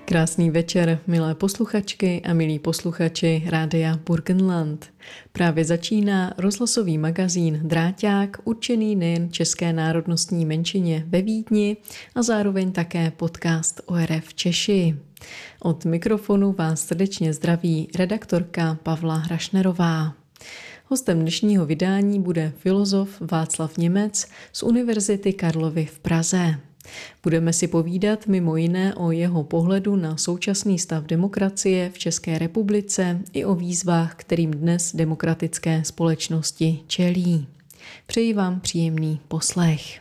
Krásný večer, milé posluchačky a milí posluchači Rádia Burgenland. Právě začíná rozhlasový magazín Dráťák, určený nejen české národnostní menšině ve Vídni a zároveň také podcast ORF Češi. Od mikrofonu vás srdečně zdraví redaktorka Pavla Hrašnerová. Hostem dnešního vydání bude filozof Václav Němec z Univerzity Karlovy v Praze. Budeme si povídat mimo jiné o jeho pohledu na současný stav demokracie v České republice i o výzvách, kterým dnes demokratické společnosti čelí. Přeji vám příjemný poslech.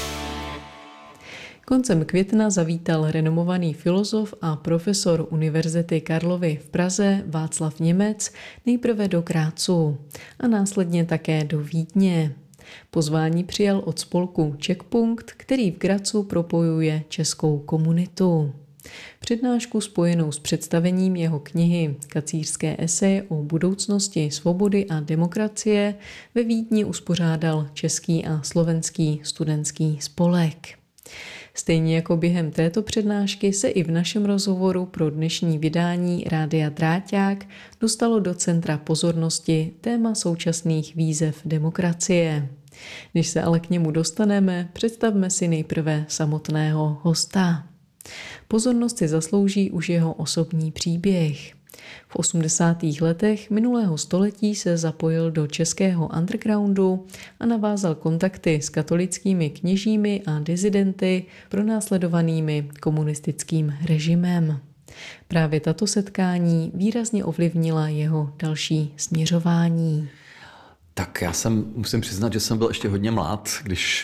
Koncem května zavítal renomovaný filozof a profesor Univerzity Karlovy v Praze Václav Němec nejprve do Grácu a následně také do Vídně. Pozvání přijal od spolku Checkpunkt, který v Grazu propojuje českou komunitu. Přednášku spojenou s představením jeho knihy Kacířské eseje o budoucnosti svobody a demokracie ve Vídni uspořádal Český a slovenský studentský spolek. Stejně jako během této přednášky se i v našem rozhovoru pro dnešní vydání Rádia Dráťák dostalo do centra pozornosti téma současných výzev demokracie. Než se ale k němu dostaneme, představme si nejprve samotného hosta. Pozornost si zaslouží už jeho osobní příběh. V 80. letech minulého století se zapojil do českého undergroundu a navázal kontakty s katolickými kněžími a dizidenty pronásledovanými komunistickým režimem. Právě tato setkání výrazně ovlivnila jeho další směřování. Tak musím přiznat, že jsem byl ještě hodně mlád, když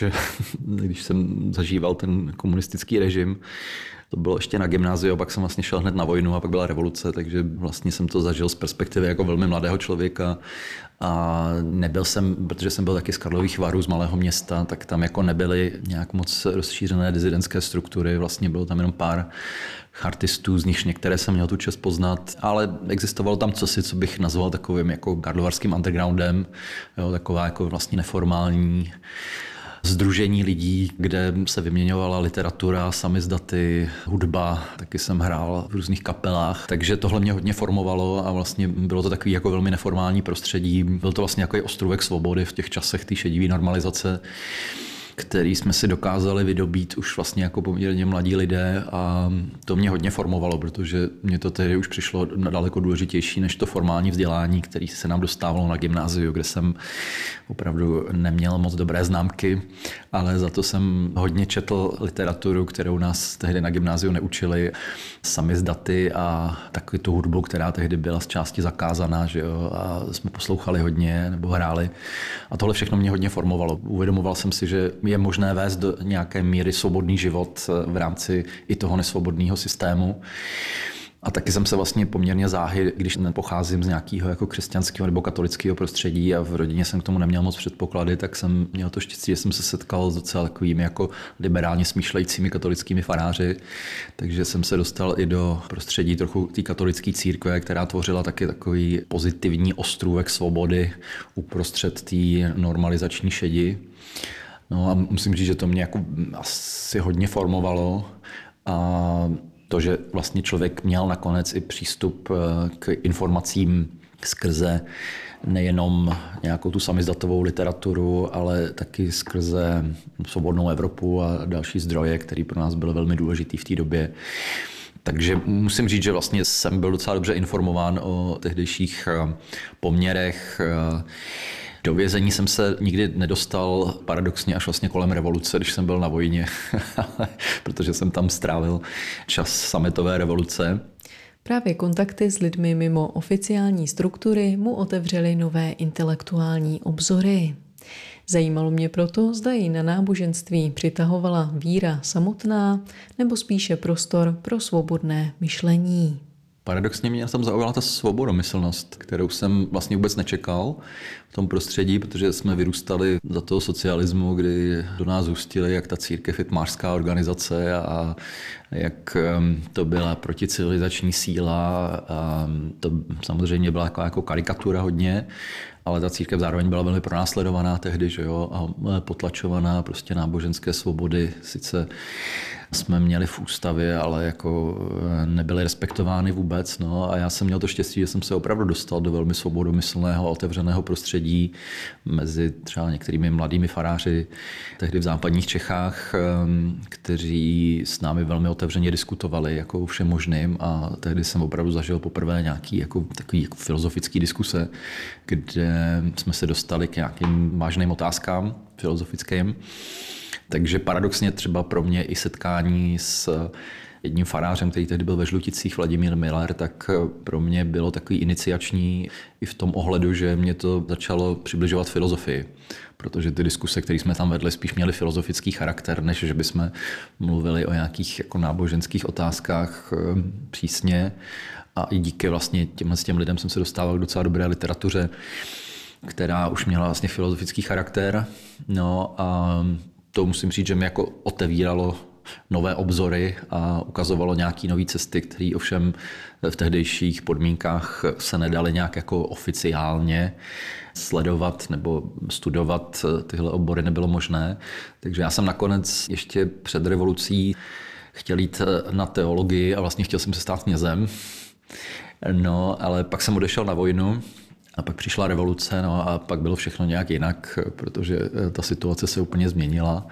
jsem zažíval ten komunistický režim. To bylo ještě na gymnáziu, pak jsem vlastně šel hned na vojnu a pak byla revoluce, takže vlastně jsem to zažil z perspektivy jako velmi mladého člověka a nebyl jsem, protože jsem byl taky z Karlových Varů, z malého města, tak tam jako nebyly nějak moc rozšířené dizidentské struktury, vlastně bylo tam jenom pár chartistů, z nichž některé jsem měl tu čest poznat, ale existovalo tam cosi, co bych nazval takovým jako karlovarským undergroundem, jo, taková jako vlastně neformální sdružení lidí, kde se vyměňovala literatura, samizdaty, hudba, taky jsem hrál v různých kapelách, takže tohle mě hodně formovalo a vlastně bylo to takový jako velmi neformální prostředí. Byl to vlastně jako ostrůvek svobody v těch časech té šedivé normalizace, který jsme si dokázali vydobít už vlastně jako poměrně mladí lidé a to mě hodně formovalo, protože mě to tehdy už přišlo daleko důležitější než to formální vzdělání, který se nám dostávalo na gymnáziu, kde jsem opravdu neměl moc dobré známky, ale za to jsem hodně četl literaturu, kterou nás tehdy na gymnáziu neučili, samizdaty a taky tu hudbu, která tehdy byla z části zakázaná, že jo, a jsme poslouchali hodně nebo hráli a tohle všechno mě hodně formovalo. Uvědomoval jsem si, že je možné vést do nějaké míry svobodný život v rámci i toho nesvobodného systému. A taky jsem se vlastně poměrně záhy, když nepocházím z nějakého jako křesťanského nebo katolického prostředí a v rodině jsem k tomu neměl moc předpoklady, tak jsem měl to štěstí, že jsem se setkal s docela takovými jako liberálně smýšlejícími katolickými faráři, takže jsem se dostal i do prostředí trochu té katolické církve, která tvořila taky takový pozitivní ostrůvek svobody uprostřed té normalizační šedi. No a musím říct, že to mě jako asi hodně formovalo a to, že vlastně člověk měl nakonec i přístup k informacím skrze nejenom nějakou tu samizdatovou literaturu, ale taky skrze Svobodnou Evropu a další zdroje, které pro nás byly velmi důležitý v té době. Takže musím říct, že vlastně jsem byl docela dobře informován o tehdejších poměrech. Do vězení jsem se nikdy nedostal, paradoxně až vlastně kolem revoluce, když jsem byl na vojně, protože jsem tam strávil čas sametové revoluce. Právě kontakty s lidmi mimo oficiální struktury mu otevřely nové intelektuální obzory. Zajímalo mě proto, zda ji na náboženství přitahovala víra samotná nebo spíše prostor pro svobodné myšlení. Paradoxně mě tam zaujala ta svobodomyslnost, kterou jsem vlastně vůbec nečekal v tom prostředí, protože jsme vyrůstali za toho socialismu, kdy do nás hustili jak ta církev, i tmářská organizace a jak to byla proticivilizační síla. To samozřejmě byla jako karikatura hodně, ale ta církev zároveň byla velmi pronásledovaná tehdy, že jo, a potlačovaná, prostě náboženské svobody. Sice jsme měli v ústavě, ale jako nebyly respektovány vůbec. No. A já jsem měl to štěstí, že jsem se opravdu dostal do velmi svobodomyslného a otevřeného prostředí mezi třeba některými mladými faráři tehdy v západních Čechách, kteří s námi velmi otevřeně diskutovali jako o všem možným, a tehdy jsem opravdu zažil poprvé nějaký takový filozofický diskuse, kde jsme se dostali k nějakým vážným otázkám filozofickým. Takže paradoxně třeba pro mě i setkání s jedním farářem, který tehdy byl ve Žluticích, Vladimír Miller, tak pro mě bylo takový iniciační i v tom ohledu, že mě to začalo přibližovat filozofii. Protože ty diskuse, které jsme tam vedli, spíš měly filozofický charakter, než že bychom mluvili o nějakých jako náboženských otázkách přísně. A i díky vlastně těm lidem jsem se dostával k docela dobré literatuře, která už měla vlastně filozofický charakter. No a to musím říct, že mi jako otevíralo nové obzory a ukazovalo nějaké nové cesty, které ovšem v tehdejších podmínkách se nedaly nějak jako oficiálně sledovat nebo studovat. Tyhle obory nebylo možné. Takže já jsem nakonec ještě před revolucí chtěl jít na teologii a vlastně chtěl jsem se stát knězem. No, ale pak jsem odešel na vojnu. A pak přišla revoluce, no a pak bylo všechno nějak jinak, protože ta situace se úplně změnila.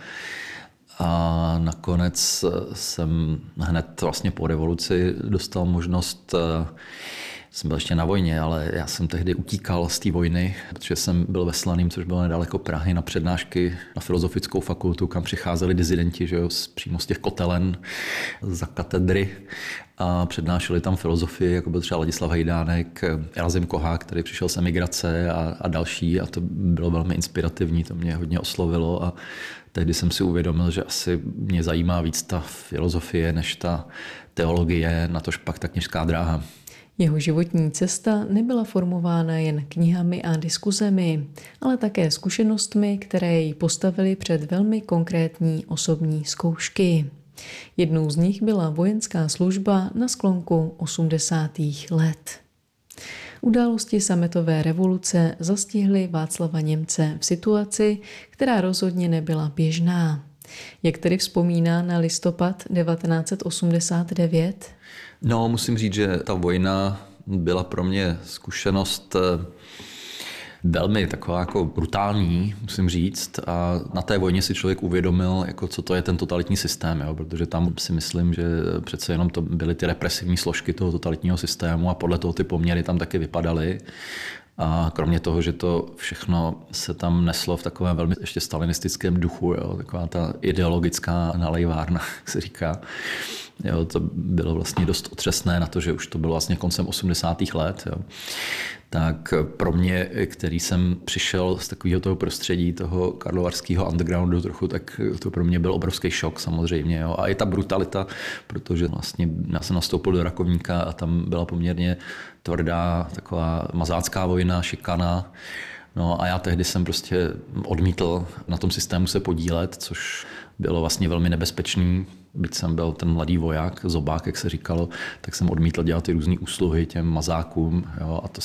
A nakonec jsem hned vlastně po revoluci dostal možnost, jsem byl ještě na vojně, ale já jsem tehdy utíkal z té vojny, protože jsem byl ve Slaným, což bylo nedaleko Prahy, na přednášky na Filozofickou fakultu, kam přicházeli dizidenti, že jo, přímo z těch kotelen za katedry a přednášeli tam filozofii, jako byl třeba Ladislav Hejdánek, Erazim Kohák, který přišel z emigrace a další, a to bylo velmi inspirativní, to mě hodně oslovilo a tehdy jsem si uvědomil, že asi mě zajímá víc ta filozofie než ta teologie, natož pak ta kněžská dráha. Jeho životní cesta nebyla formována jen knihami a diskuzemi, ale také zkušenostmi, které jej postavily před velmi konkrétní osobní zkoušky. Jednou z nich byla vojenská služba na sklonku 80. let. Události sametové revoluce zastihly Václava Němce v situaci, která rozhodně nebyla běžná. Jak tedy vzpomíná na listopad 1989? No, musím říct, že ta vojna byla pro mě zkušenost velmi taková jako brutální, musím říct. A na té vojně si člověk uvědomil, jako co to je ten totalitní systém, jo? Protože tam si myslím, že přece jenom to byly ty represivní složky toho totalitního systému a podle toho ty poměry tam taky vypadaly. A kromě toho, že to všechno se tam neslo v takovém velmi ještě stalinistickém duchu, jo? Taková ta ideologická nalejvárna, jak se říká. Jo, to bylo vlastně dost otřesné na to, že už to bylo vlastně koncem 80. let. Jo. Tak pro mě, který jsem přišel z takového toho prostředí, toho karlovarského undergroundu trochu, tak to pro mě byl obrovský šok samozřejmě. Jo. A i ta brutalita, protože vlastně já jsem nastoupil do Rakovníka a tam byla poměrně tvrdá taková mazácká vojna, šikana. No a já tehdy jsem prostě odmítl na tom systému se podílet, což bylo vlastně velmi nebezpečný. Byť jsem byl ten mladý voják, zobák, jak se říkalo, tak jsem odmítl dělat ty různé úsluhy těm mazákům. Jo, a to